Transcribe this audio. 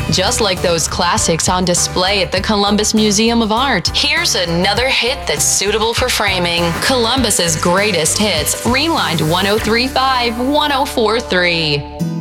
just like those classics on display at the Columbus Museum of Art. Here's another hit that's suitable for framing. Columbus's greatest hits, Rewind 1035 1043.